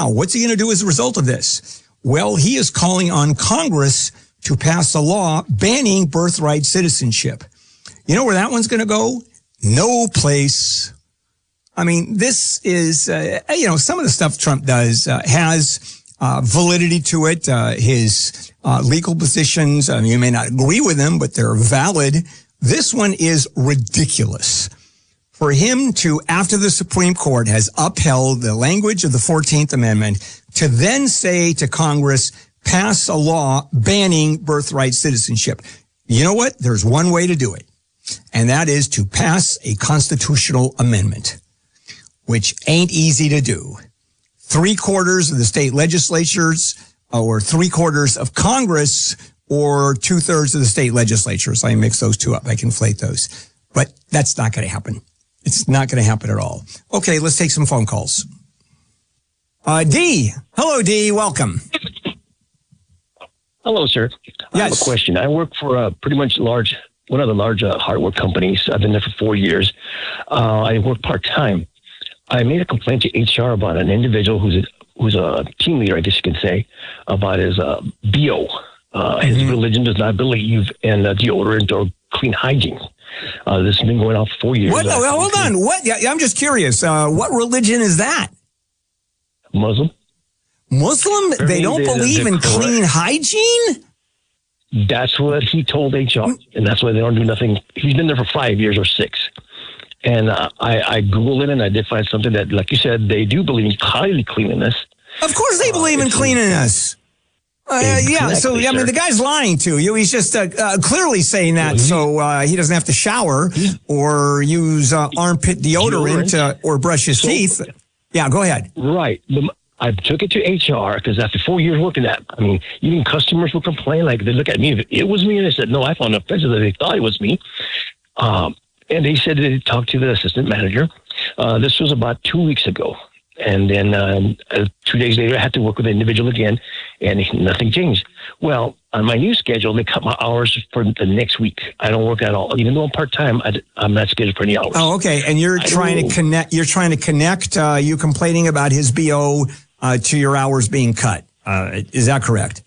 now? What's he going to do as a result of this? Well, he is calling on Congress to pass a law banning birthright citizenship. You know where that one's going to go? No place. I mean, this is, some of the stuff Trump does has validity to it. His legal positions, you may not agree with them, but they're valid. This one is ridiculous. For him to, after the Supreme Court has upheld the language of the 14th Amendment, to then say to Congress, pass a law banning birthright citizenship. You know what? There's one way to do it, and that is to pass a constitutional amendment, which ain't easy to do. 3/4 of the state legislatures, or 3/4 of Congress, or 2/3 of the state legislatures. I mix those two up. I conflate those. But that's not going to happen. It's not going to happen at all. Okay, let's take some phone calls. D. Hello, D. Welcome. Hello, sir. I have a question. I work for pretty much one of the large hardware companies. I've been there for 4 years. I work part-time. I made a complaint to HR about an individual who's a team leader, I guess you can say, about his BO. His religion does not believe in deodorant or clean hygiene. This has been going on for 4 years. What? Hold on. What? Yeah, I'm just curious. What religion is that? Muslim. Muslim? They don't believe in clean hygiene? That's what he told HR, and that's why they don't do nothing. He's been there for 5 years or 6. And I Googled it, and I did find something that, like you said, they do believe in highly cleanliness. Of course they believe in cleanliness. Yeah, so, I mean, the guy's lying to you. He's just clearly saying that so he doesn't have to shower or use armpit deodorant or brush his teeth. Yeah, go ahead. Right. I took it to HR because after 4 years working that, I mean, even customers would complain, like they look at me, if it was me, and they said, no, I found it offensive that they thought it was me. And they said they talked to the assistant manager. This was about 2 weeks ago. And then 2 days later, I had to work with the individual again, and nothing changed. Well, on my new schedule, they cut my hours for the next week. I don't work at all. Even though I'm part-time, I'm not scheduled for any hours. Oh, okay. And you're trying to connect, you complaining about his BO to your hours being cut. Is that correct?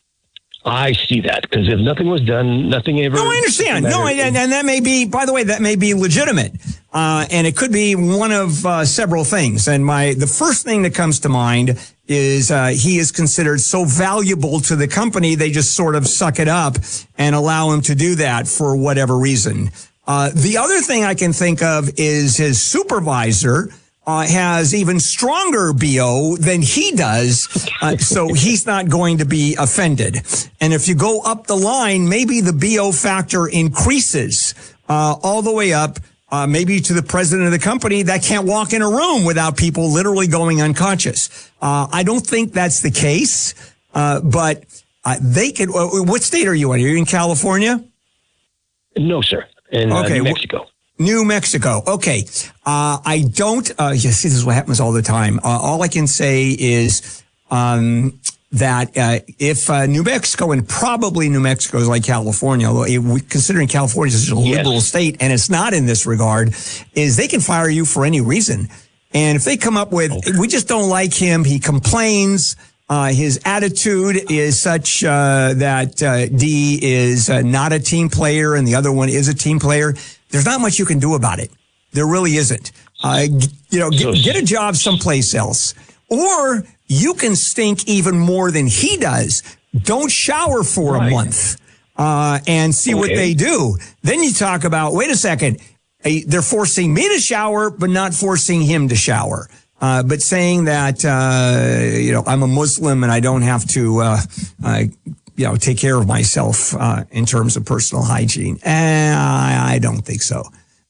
I see that, because if nothing was done, nothing ever... No, I understand. No, and that may be, by the way, that may be legitimate. And it could be one of several things. And the first thing that comes to mind is he is considered so valuable to the company, they just sort of suck it up and allow him to do that for whatever reason. The other thing I can think of is his supervisor has even stronger BO than he does, so he's not going to be offended. And if you go up the line, maybe the BO factor increases all the way up, maybe to the president of the company that can't walk in a room without people literally going unconscious. I don't think that's the case, but they could. What state are you in? Are you in California? No, sir. In New Mexico. New Mexico. Okay. I don't, see, this is what happens all the time. All I can say is, that, if, New Mexico, and probably New Mexico is like California, although considering California is such a liberal state and it's not in this regard, is they can fire you for any reason. And if they come up with, we just don't like him, he complains, his attitude is such, that, D is not a team player and the other one is a team player, there's not much you can do about it. There really isn't. Get a job someplace else. Or you can stink even more than he does. Don't shower for a month and see what they do. Then you talk about, wait a second, they're forcing me to shower, but not forcing him to shower. But saying that, I'm a Muslim and I don't have to, take care of myself in terms of personal hygiene. I don't think so.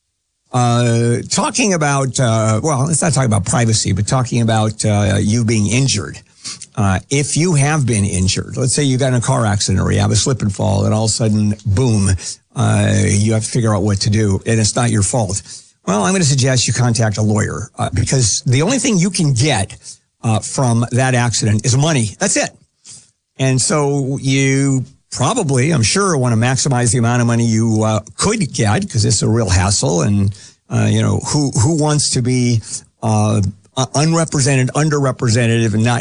Talking about, let's not talk about privacy, but talking about you being injured. If you have been injured, let's say you got in a car accident or you have a slip and fall and all of a sudden, boom, you have to figure out what to do and it's not your fault. Well, I'm going to suggest you contact a lawyer because the only thing you can get from that accident is money. That's it. And so you probably, I'm sure, want to maximize the amount of money you could get because it's a real hassle. And, who wants to be unrepresented, underrepresented, and not